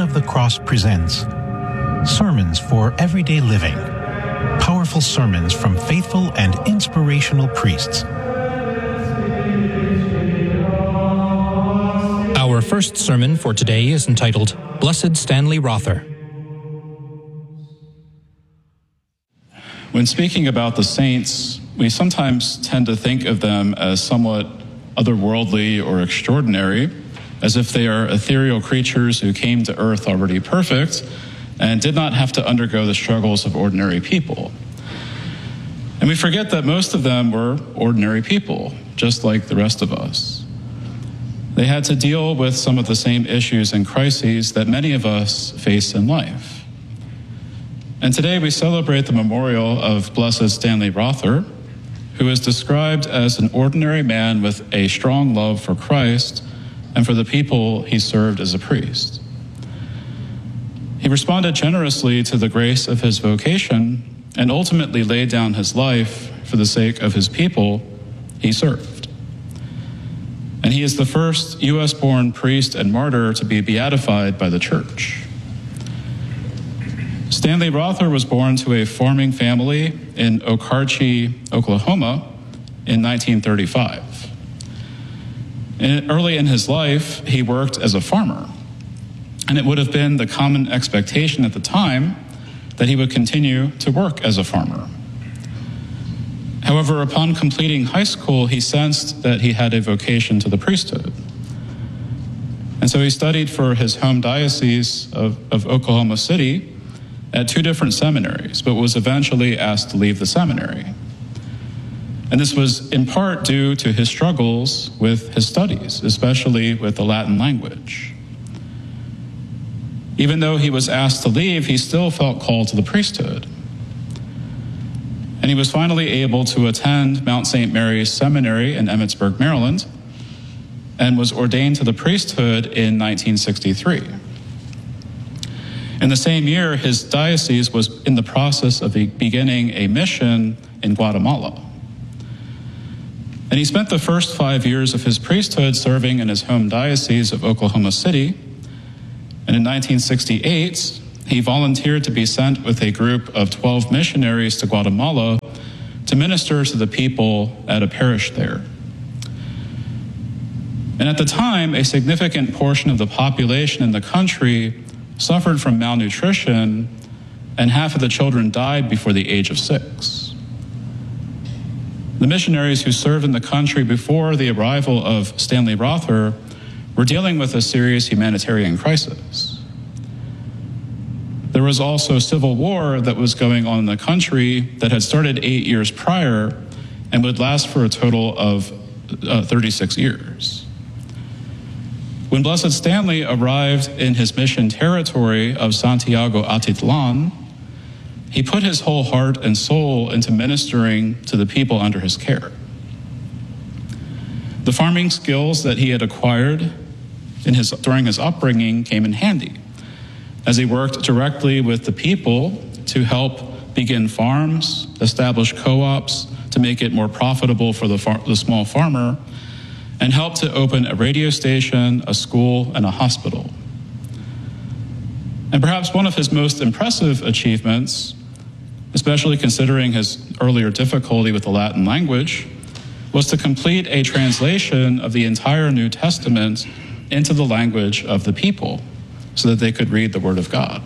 of the Cross presents Sermons for Everyday Living. Powerful sermons from faithful and inspirational priests. Our first sermon for today is entitled, Blessed Stanley Rother. When speaking about the saints, we sometimes tend to think of them as somewhat otherworldly or extraordinary, as if they are ethereal creatures who came to earth already perfect and did not have to undergo the struggles of ordinary people. And we forget that most of them were ordinary people, just like the rest of us. They had to deal with some of the same issues and crises that many of us face in life. And today we celebrate the memorial of Blessed Stanley Rother, who is described as an ordinary man with a strong love for Christ and for the people he served as a priest. He responded generously to the grace of his vocation and ultimately laid down his life for the sake of his people he served. And he is the first U.S.-born priest and martyr to be beatified by the Church. Stanley Rother was born to a farming family in Okarche, Oklahoma in 1935. Early in his life, he worked as a farmer, and it would have been the common expectation at the time that he would continue to work as a farmer. However, upon completing high school, he sensed that he had a vocation to the priesthood. And so he studied for his home diocese of Oklahoma City at two different seminaries, but was eventually asked to leave the seminary. And this was in part due to his struggles with his studies, especially with the Latin language. Even though he was asked to leave, he still felt called to the priesthood. And he was finally able to attend Mount St. Mary's Seminary in Emmitsburg, Maryland, and was ordained to the priesthood in 1963. In the same year, his diocese was in the process of beginning a mission in Guatemala. And he spent the first 5 years of his priesthood serving in his home diocese of Oklahoma City. And in 1968, he volunteered to be sent with a group of 12 missionaries to Guatemala to minister to the people at a parish there. And at the time, a significant portion of the population in the country suffered from malnutrition, and half of the children died before the age of 6. The missionaries who served in the country before the arrival of Stanley Rother were dealing with a serious humanitarian crisis. There was also civil war that was going on in the country that had started 8 years prior and would last for a total of 36 years. When Blessed Stanley arrived in his mission territory of Santiago Atitlan, he put his whole heart and soul into ministering to the people under his care. The farming skills that he had acquired during his upbringing came in handy, as he worked directly with the people to help begin farms, establish co-ops to make it more profitable for the small farmer, and helped to open a radio station, a school, and a hospital. And perhaps one of his most impressive achievements, especially considering his earlier difficulty with the Latin language, was to complete a translation of the entire New Testament into the language of the people so that they could read the Word of God.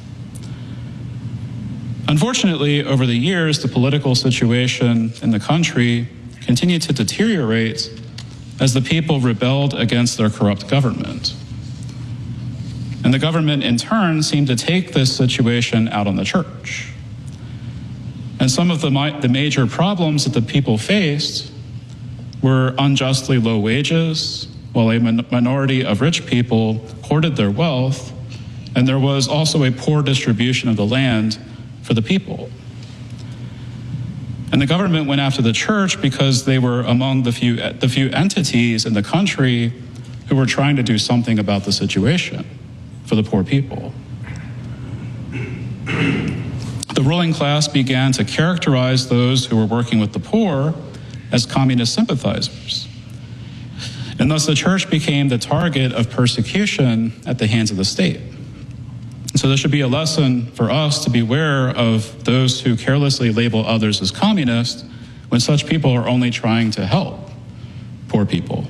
Unfortunately, over the years, the political situation in the country continued to deteriorate as the people rebelled against their corrupt government. And the government, in turn, seemed to take this situation out on the church. And some of the major problems that the people faced were unjustly low wages, while a minority of rich people hoarded their wealth, and there was also a poor distribution of the land for the people. And the government went after the church because they were among the few entities in the country who were trying to do something about the situation for the poor people. The ruling class began to characterize those who were working with the poor as communist sympathizers. And thus the church became the target of persecution at the hands of the state. So there should be a lesson for us to beware of those who carelessly label others as communist when such people are only trying to help poor people.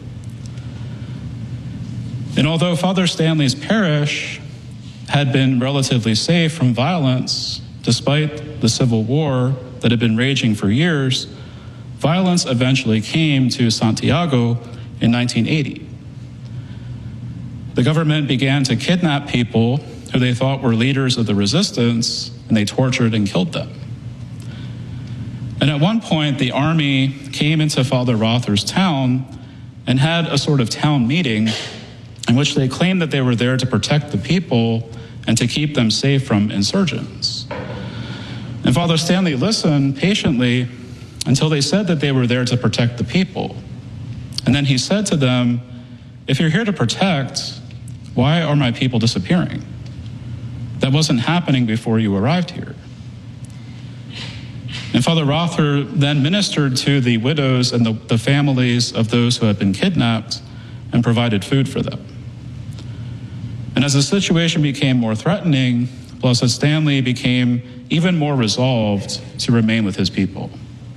And although Father Stanley's parish had been relatively safe from violence, despite the civil war that had been raging for years, violence eventually came to Santiago in 1980. The government began to kidnap people who they thought were leaders of the resistance, and they tortured and killed them. And at one point, the army came into Father Rother's town and had a sort of town meeting in which they claimed that they were there to protect the people and to keep them safe from insurgents. And Father Stanley listened patiently until they said that they were there to protect the people. And then he said to them, "If you're here to protect, why are my people disappearing? That wasn't happening before you arrived here." And Father Rother then ministered to the widows and the families of those who had been kidnapped and provided food for them. And as the situation became more threatening, Blessed Stanley became even more resolved to remain with his people.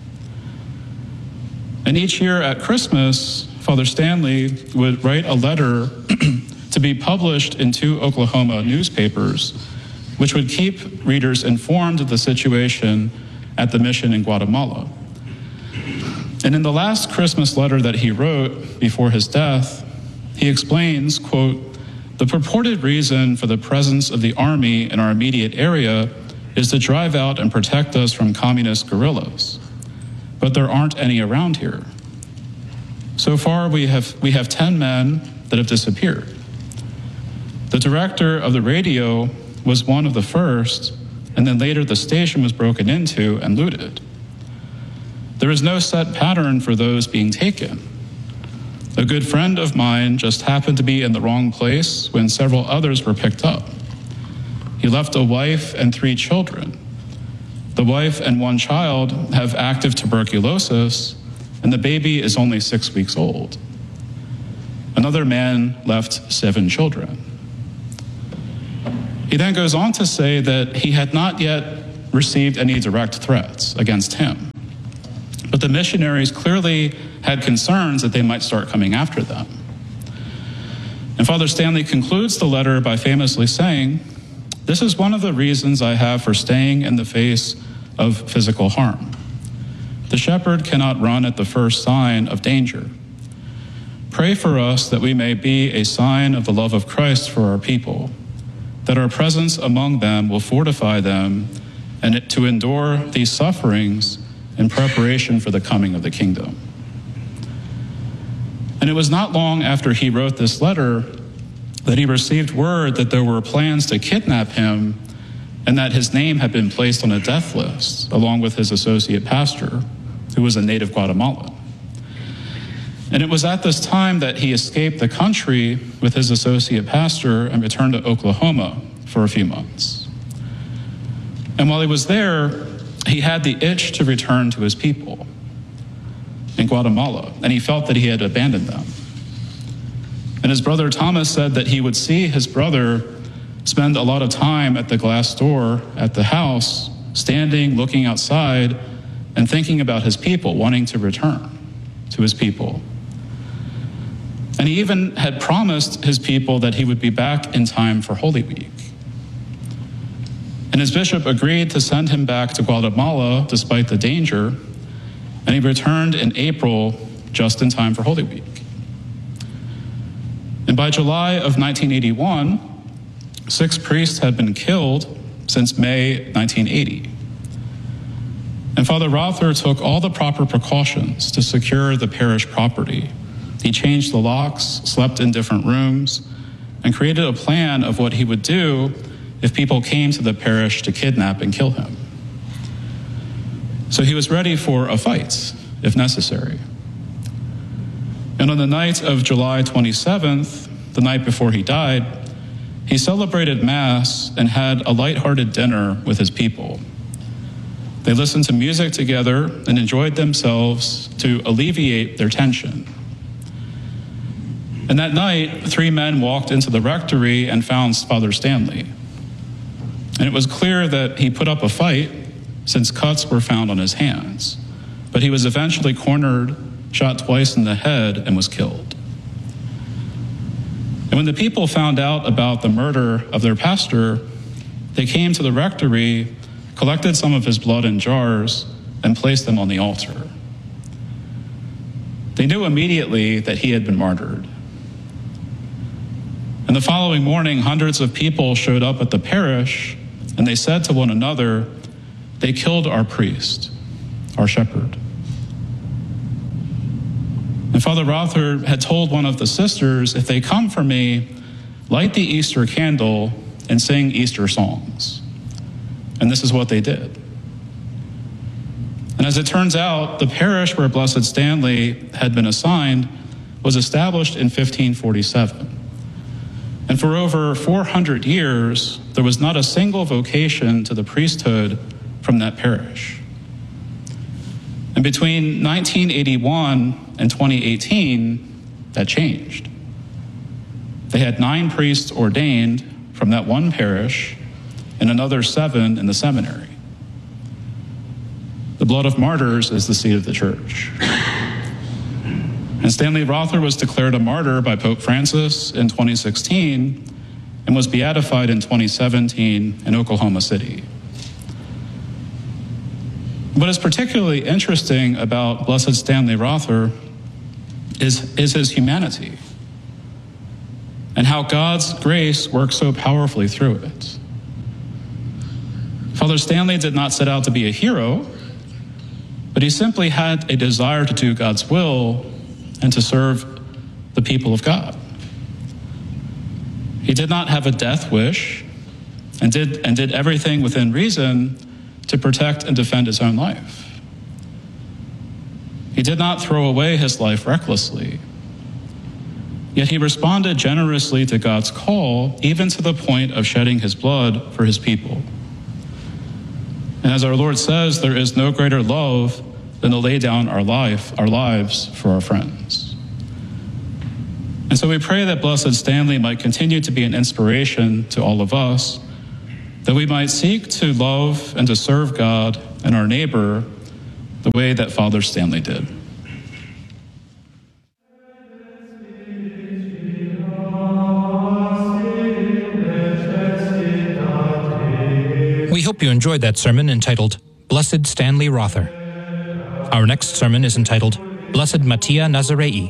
And each year at Christmas, Father Stanley would write a letter to be published in 2 Oklahoma newspapers, which would keep readers informed of the situation at the mission in Guatemala. And in the last Christmas letter that he wrote before his death, he explains, quote, "The purported reason for the presence of the army in our immediate area is to drive out and protect us from communist guerrillas. But there aren't any around here. So far, we have 10 men that have disappeared. The director of the radio was one of the first, and then later the station was broken into and looted. There is no set pattern for those being taken. A good friend of mine just happened to be in the wrong place when several others were picked up. He left a wife and 3 children. The wife and 1 child have active tuberculosis, and the baby is only 6 weeks old. Another man left 7 children." He then goes on to say that he had not yet received any direct threats against him, but the missionaries clearly had concerns that they might start coming after them. And Father Stanley concludes the letter by famously saying, "This is one of the reasons I have for staying in the face of physical harm. The shepherd cannot run at the first sign of danger. Pray for us that we may be a sign of the love of Christ for our people, that our presence among them will fortify them and to endure these sufferings in preparation for the coming of the kingdom." And it was not long after he wrote this letter that he received word that there were plans to kidnap him and that his name had been placed on a death list along with his associate pastor, who was a native Guatemalan. And it was at this time that he escaped the country with his associate pastor and returned to Oklahoma for a few months. And while he was there, he had the itch to return to his people in Guatemala, and he felt that he had abandoned them. And his brother Thomas said that he would see his brother spend a lot of time at the glass door at the house, standing, looking outside, and thinking about his people, wanting to return to his people. And he even had promised his people that he would be back in time for Holy Week. And his bishop agreed to send him back to Guatemala despite the danger, and he returned in April just in time for Holy Week. And by July of 1981, 6 priests had been killed since May 1980. And Father Rother took all the proper precautions to secure the parish property. He changed the locks, slept in different rooms, and created a plan of what he would do if people came to the parish to kidnap and kill him. So he was ready for a fight, if necessary. And on the night of July 27th, the night before he died, he celebrated Mass and had a lighthearted dinner with his people. They listened to music together and enjoyed themselves to alleviate their tension. And that night, 3 men walked into the rectory and found Father Stanley. And it was clear that he put up a fight since cuts were found on his hands. But he was eventually cornered, shot twice in the head, and was killed. And when the people found out about the murder of their pastor, they came to the rectory, collected some of his blood in jars, and placed them on the altar. They knew immediately that he had been martyred. And the following morning, hundreds of people showed up at the parish, and they said to one another, "They killed our priest, our shepherd." And Father Rother had told one of the sisters, "If they come for me, light the Easter candle and sing Easter songs." And this is what they did. And as it turns out, the parish where Blessed Stanley had been assigned was established in 1547. And for over 400 years, there was not a single vocation to the priesthood from that parish. And between 1981 and 2018, that changed. They had 9 priests ordained from that one parish and another 7 in the seminary. The blood of martyrs is the seed of the church. And Stanley Rother was declared a martyr by Pope Francis in 2016 and was beatified in 2017 in Oklahoma City. What is particularly interesting about Blessed Stanley Rother is his humanity and how God's grace works so powerfully through it. Father Stanley did not set out to be a hero, but he simply had a desire to do God's will and to serve the people of God. He did not have a death wish and did everything within reason to protect and defend his own life. He did not throw away his life recklessly, yet he responded generously to God's call, even to the point of shedding his blood for his people. And as our Lord says, there is no greater love than to lay down our lives for our friends. And so we pray that Blessed Stanley might continue to be an inspiration to all of us, that we might seek to love and to serve God and our neighbor the way that Father Stanley did. We hope you enjoyed that sermon entitled Blessed Stanley Rother. Our next sermon is entitled Blessed Mattia Nazarei.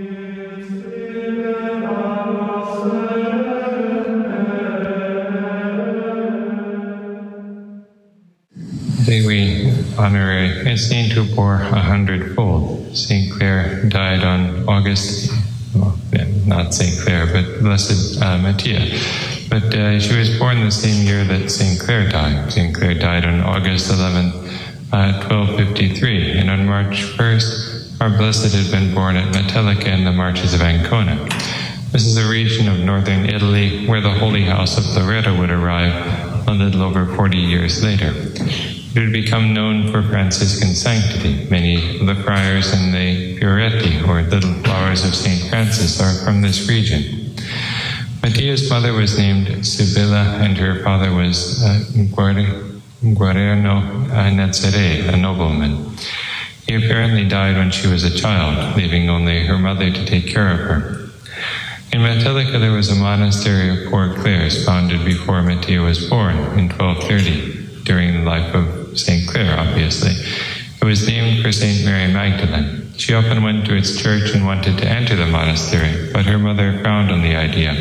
Today we honor a saint who bore 100-fold. St. Clare died on August, not St. Clare, but Blessed Mattia. But she was born the same year that St. Clare died. St. Clare died on August 11th, 1253. And on March 1st, our Blessed had been born at Metellica in the Marches of Ancona. This is a region of northern Italy where the Holy House of Loreto would arrive a little over 40 years later. It would become known for Franciscan sanctity. Many of the friars in the Fioretti, or Little Flowers of St. Francis, are from this region. Mattia's mother was named Sibylla, and her father was Guareno Nazarei, a nobleman. He apparently died when she was a child, leaving only her mother to take care of her. In Metellica there was a monastery of Poor Clares, founded before Mattia was born in 1230, during the life of St. Clare, obviously. It was named for St. Mary Magdalene. She often went to its church and wanted to enter the monastery, but her mother frowned on the idea.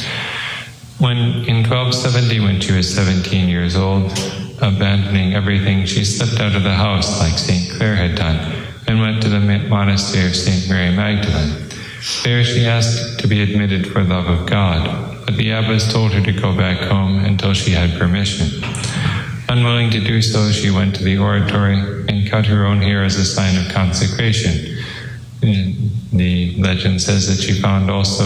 In 1270, when she was 17 years old, abandoning everything, she slipped out of the house like St. Clare had done and went to the monastery of St. Mary Magdalene. There she asked to be admitted for love of God, but the abbess told her to go back home until she had permission. Unwilling to do so, she went to the oratory and cut her own hair as a sign of consecration. The legend says that she found also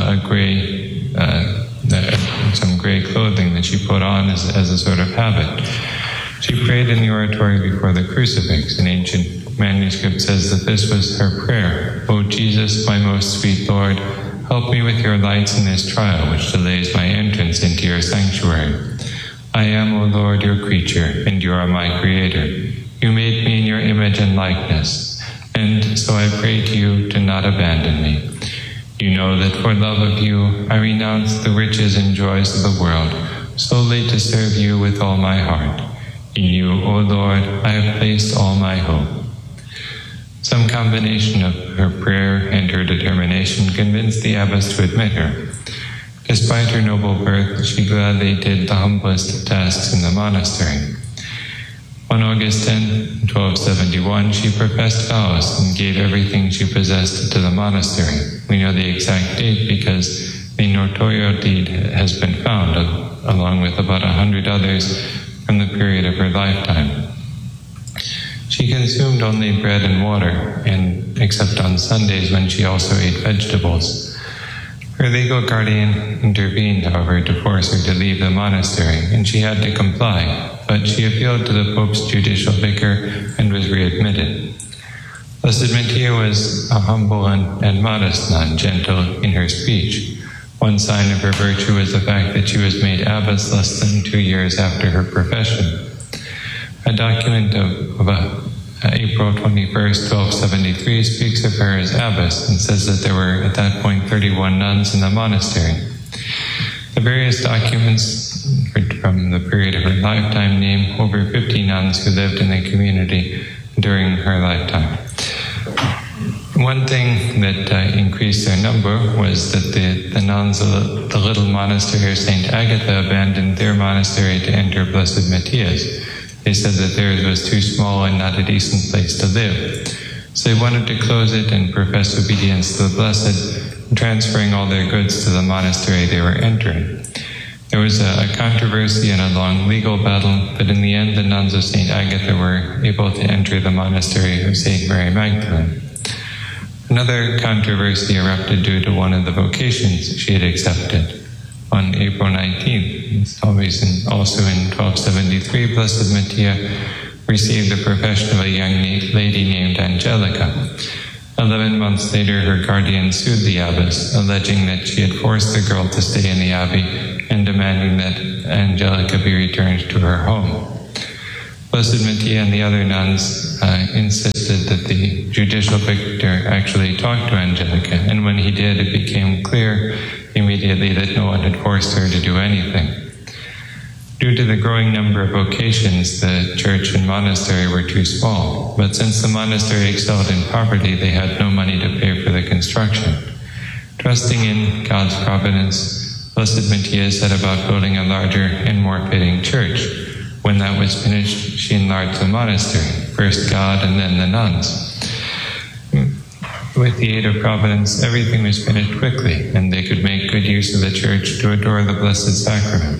some gray clothing that she put on as a sort of habit. She prayed in the oratory before the crucifix. An ancient manuscript says that this was her prayer: "O Jesus, my most sweet Lord, help me with your lights in this trial which delays my entrance into your sanctuary. I am, O Lord, your creature, and you are my creator. You made me in your image and likeness, and so I pray to you to not abandon me. You know that for love of you, I renounce the riches and joys of the world, solely to serve you with all my heart. In you, O Lord, I have placed all my hope. Some combination of her prayer and her determination convinced the abbess to admit her. Despite her noble birth, she gladly did the humblest of tasks in the monastery. On August 10, 1271, she professed vows and gave everything she possessed to the monastery. We know the exact date because the notarial deed has been found, along with about 100 others from the period of her lifetime. She consumed only bread and water, except on Sundays when she also ate vegetables. Her legal guardian intervened, however, to force her to leave the monastery, and she had to comply, but she appealed to the Pope's judicial vicar and was readmitted. Blessed Mattia was a humble and modest nun, gentle in her speech. One sign of her virtue was the fact that she was made abbess less than 2 years after her profession. A document of April 21st, 1273 speaks of her as abbess and says that there were at that point 31 nuns in the monastery. The various documents from the period of her lifetime name over 50 nuns who lived in the community during her lifetime. One thing that increased their number was that the nuns of the little monastery of St. Agatha abandoned their monastery to enter Blessed Matthias. They said that theirs was too small and not a decent place to live. So they wanted to close it and profess obedience to the Blessed, transferring all their goods to the monastery they were entering. There was a controversy and a long legal battle, but in the end the nuns of St. Agatha were able to enter the monastery of St. Mary Magdalene. Another controversy erupted due to one of the vocations she had accepted. On April 19th, also in 1273, Blessed Mattia received the profession of a young lady named Angelica. 11 months later, her guardian sued the abbess, alleging that she had forced the girl to stay in the abbey and demanding that Angelica be returned to her home. Blessed Mattia and the other nuns insisted that the judicial victor actually talked to Angelica, and when he did, it became clear immediately that no one had forced her to do anything. Due to the growing number of vocations, the church and monastery were too small, but since the monastery excelled in poverty, they had no money to pay for the construction. Trusting in God's providence, Blessed Mattia set about building a larger and more fitting church. When that was finished, she enlarged the monastery, first God and then the nuns. With the aid of Providence, everything was finished quickly, and they could make good use of the church to adore the Blessed Sacrament.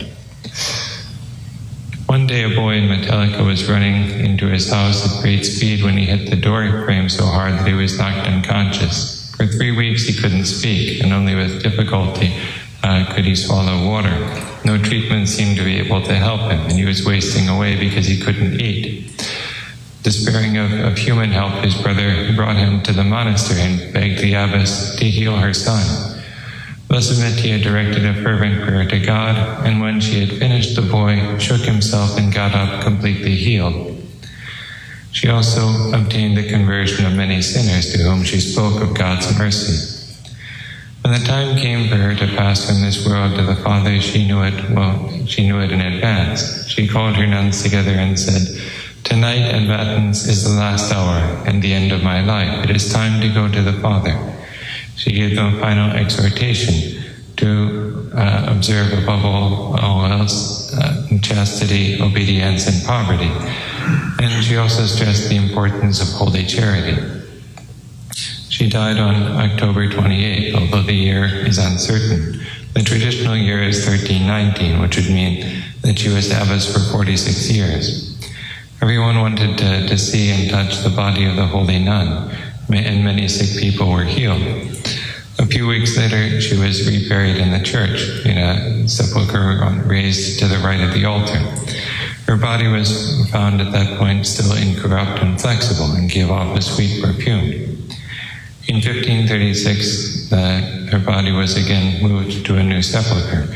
One day a boy in Metallica was running into his house at great speed when he hit the door frame so hard that he was knocked unconscious. For 3 weeks he couldn't speak, and only with difficulty could he swallow water. No treatment seemed to be able to help him, and he was wasting away because he couldn't eat. Despairing of human help, his brother brought him to the monastery and begged the abbess to heal her son. Blessed Mattia directed a fervent prayer to God, and when she had finished, the boy shook himself and got up completely healed. She also obtained the conversion of many sinners to whom she spoke of God's mercy. When the time came for her to pass from this world to the Father, she knew it in advance. She called her nuns together and said, "Tonight at Matins is the last hour and the end of my life. It is time to go to the Father." She gave them a final exhortation to observe above all else chastity, obedience, and poverty. And she also stressed the importance of holy charity. She died on October 28th, although the year is uncertain. The traditional year is 1319, which would mean that she was abbess for 46 years. Everyone wanted to see and touch the body of the holy nun, and many sick people were healed. A few weeks later, she was reburied in the church in a sepulchre raised to the right of the altar. Her body was found at that point still incorrupt and flexible and gave off a sweet perfume. In 1536, her body was again moved to a new sepulchre,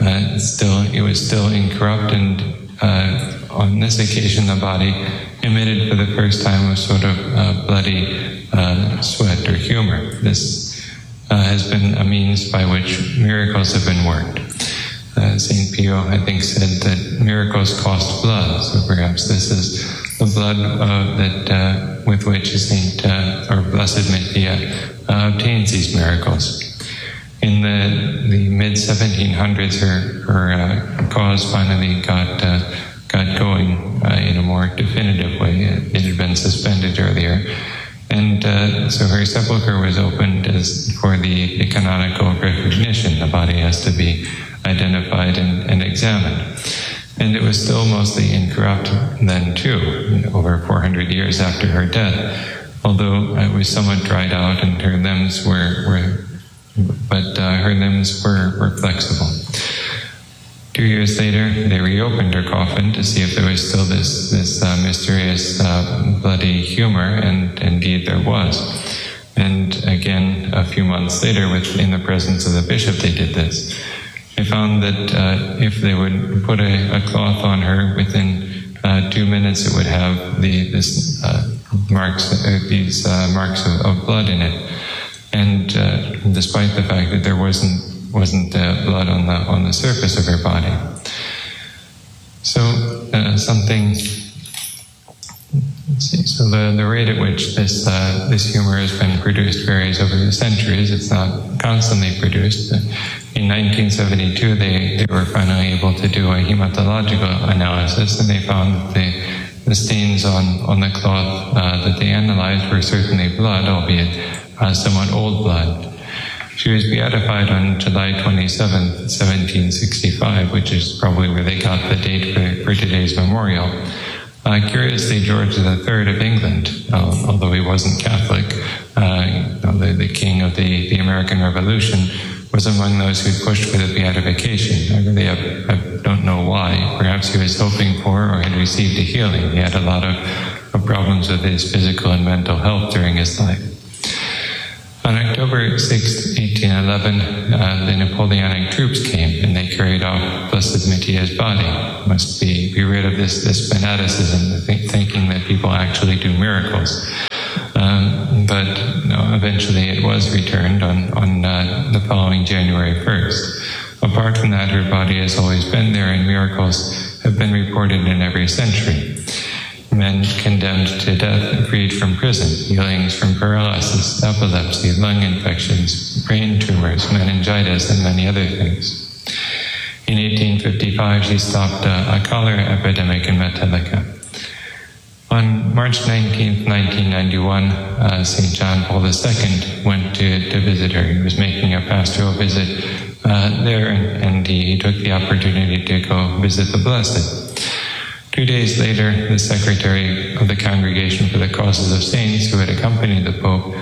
it was still incorrupt, and on this occasion the body emitted for the first time a sort of bloody sweat or humor. This has been a means by which miracles have been worked. St. Pio, I think, said that miracles cost blood, so perhaps this is the blood with which Saint or Blessed Mattia obtains these miracles. In the mid-1700s, her cause finally got going in a more definitive way. It had been suspended earlier. And so her sepulchre was opened for the canonical recognition. The body has to be identified and examined. And it was still mostly incorrupt then too, over 400 years after her death, although it was somewhat dried out and her limbs were flexible. 2 years later, they reopened her coffin to see if there was still this mysterious bloody humor, and indeed there was. And again, a few months later, in the presence of the bishop, they did this. They found that if they would put a cloth on her, within 2 minutes it would have these marks of blood in it. And despite the fact that there wasn't blood on the surface of her body. So So the rate at which this humor has been produced varies over the centuries. It's not constantly produced. In 1972, they were finally able to do a hematological analysis, and they found that the stains on the cloth that they analyzed were certainly blood, albeit somewhat old blood. She was beatified on July 27th, 1765, which is probably where they got the date for today's memorial. Curiously, George III of England, although he wasn't Catholic, the king of the American Revolution, was among those who pushed for the beatification. I don't know why. Perhaps he was hoping for or had received a healing. He had a lot of problems with his physical and mental health during his life. On October 6, 1811, the Napoleonic troops came and they carried off Blessed Mattia's body. Must be rid of this fanaticism, thinking that people actually do miracles. But no, eventually it was returned on the following January 1st. Apart from that, her body has always been there, and miracles have been reported in every century. Men condemned to death, freed from prison, healings from paralysis, epilepsy, lung infections, brain tumors, meningitis, and many other things. In 1855, she stopped a cholera epidemic in Metellica. On March 19, 1991, St. John Paul II went to visit her. He was making a pastoral visit there, and he took the opportunity to go visit the Blessed. 2 days later, the secretary of the Congregation for the Causes of Saints, who had accompanied the Pope,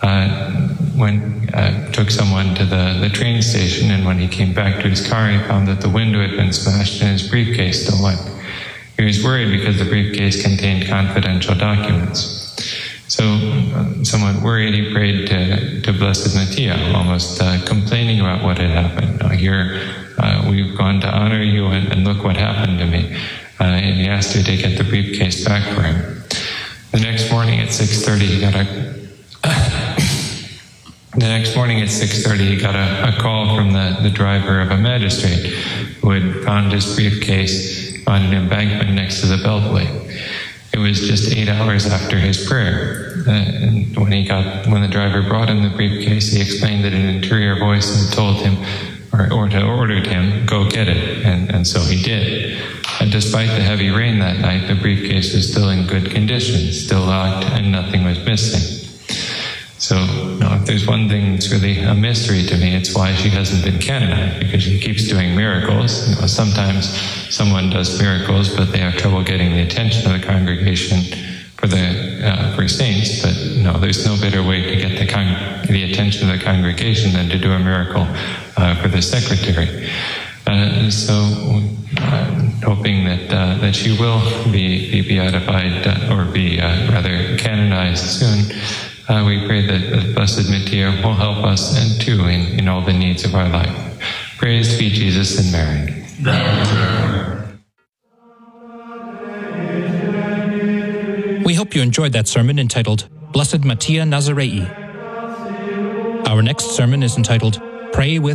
took someone to the train station, and when he came back to his car, he found that the window had been smashed and his briefcase still went. He was worried because the briefcase contained confidential documents. So, somewhat worried, he prayed to Blessed Mattia, almost complaining about what had happened. Here, we've gone to honor you, and look what happened to me. And he asked her to get the briefcase back for him. The next morning at 6:30, he got a call from the driver of a magistrate who had found his briefcase on an embankment next to the Beltway. It was just 8 hours after his prayer. And when the driver brought him the briefcase, he explained that an interior voice had told him, or ordered him, go get it, and so he did. And despite the heavy rain that night, the briefcase was still in good condition, still locked, and nothing was missing. So, if there's one thing that's really a mystery to me, it's why she hasn't been canonized, because she keeps doing miracles. Sometimes someone does miracles, but they have trouble getting the attention of the congregation for saints. But there's no better way to get the attention of the congregation than to do a miracle for the secretary. So, hoping that she will be beatified or be rather canonized soon. We pray that Blessed Mattia will help us and too in all the needs of our life. Praised be Jesus and Mary. We hope you enjoyed that sermon entitled Blessed Mattia Nazarei. Our next sermon is entitled Pray with